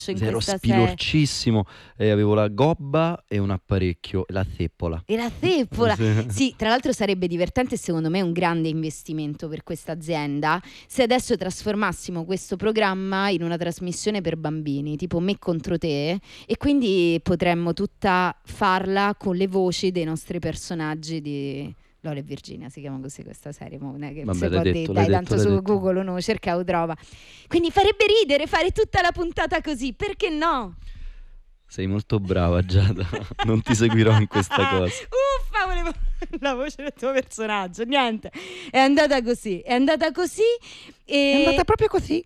in Ero questa serie. spilorcissimo e avevo la gobba e un apparecchio e la zeppola. E la zeppola. Sì. Sì, tra l'altro sarebbe divertente, secondo me un grande investimento per questa azienda, se adesso trasformassimo questo programma in una trasmissione per bambini, tipo Me contro te, e quindi potremmo tutta farla con le voci dei nostri personaggi di Lola e Virginia, si chiama così questa serie, ma non è che Vabbè, si l'hai può dire, detto, dai, l'hai detto, tanto l'hai su detto. Google uno cerca o trova. Quindi farebbe ridere fare tutta la puntata così, perché no? Sei molto brava, Giada. Non ti seguirò in questa cosa. Uffa, volevo la voce del tuo personaggio. Niente, è andata così. È andata così. E... È andata proprio così.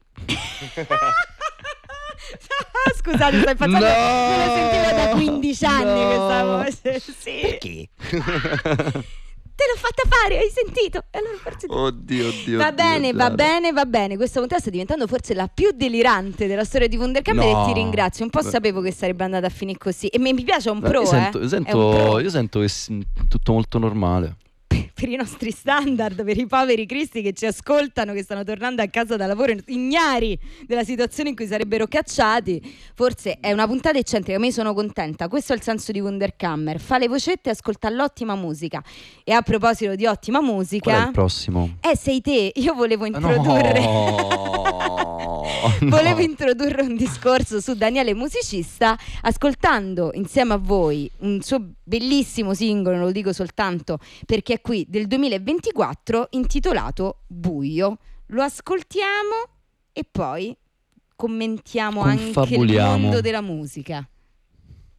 Scusate, stai facendo. No! Me la sentivo da 15 anni No! questa voce. Sì. Perché? Te l'ho fatta fare, hai sentito? E allora forse Oddio. va bene, va Giada. bene, va bene. Questa puntata sta diventando forse la più delirante della storia di Wundercammer e ti ringrazio. Un po' sapevo che sarebbe andata a finire così. E mi piace, è un pro, Io sento, È un pro. io sento che è tutto molto normale. Per i nostri standard, per i poveri cristi che ci ascoltano, che stanno tornando a casa da lavoro ignari della situazione in cui sarebbero cacciati, forse è una puntata eccentrica. Ma io sono contenta, questo è il senso di Wunderkammer: fa le vocette e ascolta l'ottima musica. E a proposito di ottima musica, Qual è il prossimo? sei te. Io volevo introdurre volevo introdurre un discorso su Daniele Musicista, ascoltando insieme a voi un suo bellissimo singolo, non lo dico soltanto perché è qui, del 2024, intitolato Buio. Lo ascoltiamo e poi commentiamo anche il Confabuliamo. mondo della musica.